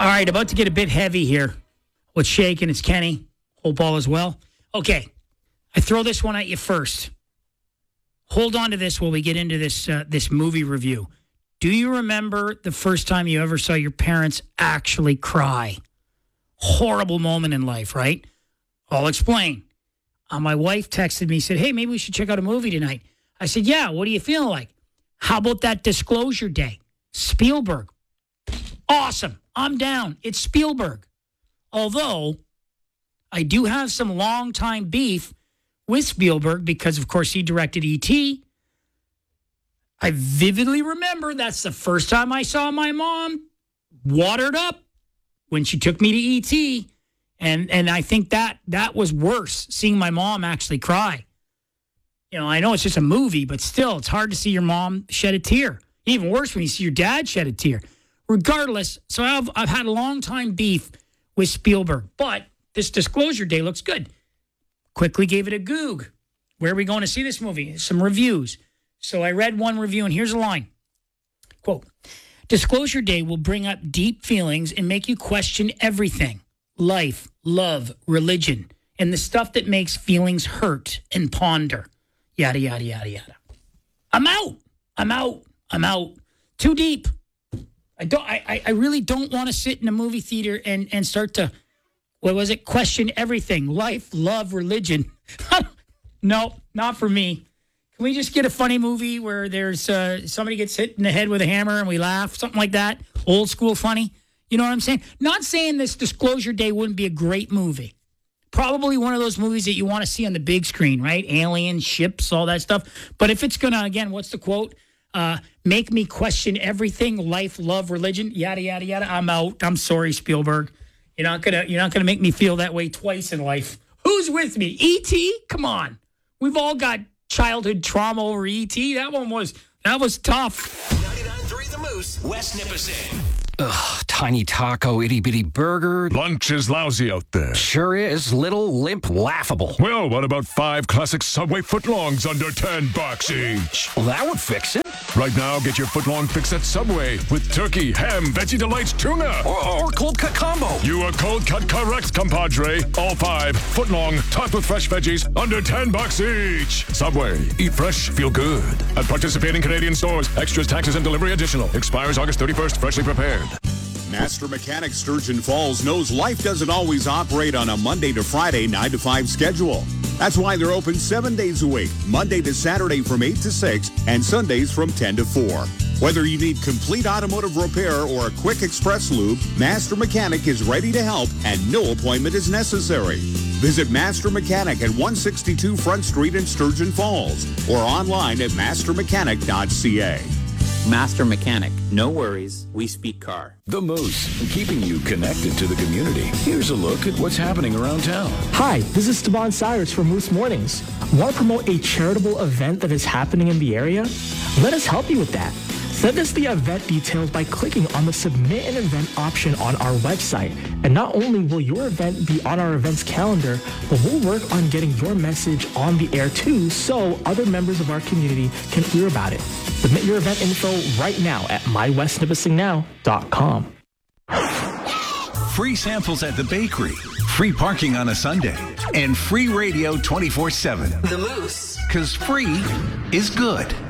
All right, about to get a bit heavy here. What's shaking? It's Kenny. Hope all is well. Okay, I throw this one at you first. Hold on to this while we get into this movie review. Do you remember the first time you ever saw your parents actually cry? Horrible moment in life, right? I'll explain. My wife texted me, said, hey, maybe we should check out a movie tonight. I said, yeah, what are you feeling like? How about that Disclosure Day? Spielberg. Awesome. I'm down. It's Spielberg. Although, I do have some long-time beef with Spielberg because, of course, he directed E.T. I vividly remember that's the first time I saw my mom watered up when she took me to E.T. And I think that was worse, seeing my mom actually cry. You know, I know it's just a movie, but still, it's hard to see your mom shed a tear. Even worse when you see your dad shed a tear. Regardless, so I've had a long time beef with Spielberg, but this Disclosure Day looks good. Quickly gave it a goog. Where are we going to see this movie? Some reviews. So I read one review, and here's a line. Quote, Disclosure Day will bring up deep feelings and make you question everything. Life, love, religion, and the stuff that makes feelings hurt and ponder. Yada, yada, yada, yada. I'm out. Too deep. I really don't want to sit in a movie theater and start to, question everything. Life, love, religion. No, not for me. Can we just get a funny movie where there's somebody gets hit in the head with a hammer and we laugh? Something like that? Old school funny? You know what I'm saying? Not saying this Disclosure Day wouldn't be a great movie. Probably one of those movies that you want to see on the big screen, right? Aliens, ships, all that stuff. But if it's going to, again, what's the quote? Make me question everything, life, love, religion, yada, yada, yada. I'm out. I'm sorry, Spielberg. You're not gonna make me feel that way twice in life. Who's with me? E.T.? Come on. We've all got childhood trauma over E.T. That was tough. 99.3 The Moose, West Nipissing. Ugh, tiny taco, itty-bitty burger. Lunch is lousy out there. Sure is. Little, limp, laughable. Well, what about 5 classic Subway footlongs under $10 each? Well, that would fix it. Right now, get your footlong fix at Subway with turkey, ham, Veggie Delights, tuna. Or cold cut combo. You are cold cut correct, compadre. All 5 footlong, topped with fresh veggies, under $10 each. Subway. Eat fresh, feel good. At participating Canadian stores. Extras, taxes, and delivery additional. Expires August 31st. Freshly prepared. Master Mechanic Sturgeon Falls knows life doesn't always operate on a Monday to Friday 9 to 5 schedule. That's why they're open 7 days a week, Monday to Saturday from 8 to 6, and Sundays from 10 to 4. Whether you need complete automotive repair or a quick express lube, Master Mechanic is ready to help, and no appointment is necessary. Visit Master Mechanic at 162 Front Street in Sturgeon Falls, or online at mastermechanic.ca. Master Mechanic. No worries. We speak car. The Moose, keeping you connected to the community. Here's a look at what's happening around town. Hi, this is Stevan Cyrus from Moose Mornings. Want to promote a charitable event that is happening in the area? Let us help you with that. Send us the event details by clicking on the Submit an Event option on our website. And not only will your event be on our events calendar, but we'll work on getting your message on the air too, so other members of our community can hear about it. Submit your event info right now at mywestnipissingnow.com. Free samples at the bakery, free parking on a Sunday, and free radio 24/7. The Moose. 'Cause free is good.